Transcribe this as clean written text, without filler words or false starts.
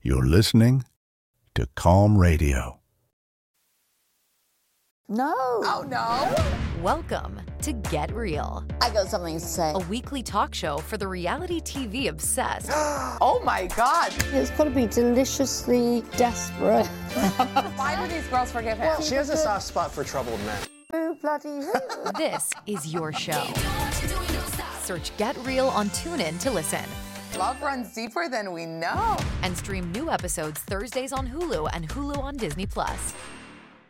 You're listening to Calm Radio. No. Oh, no. Welcome to Get Real, I got something to say. a weekly talk show for the reality TV obsessed. Oh, my God. It's got to be deliciously desperate. Why do these girls forgive him? She has a soft spot for troubled men. Who bloody who? This is your show. Search Get Real on TuneIn to listen. Love runs deeper than we know. And stream new episodes Thursdays on Hulu and Hulu on Disney+.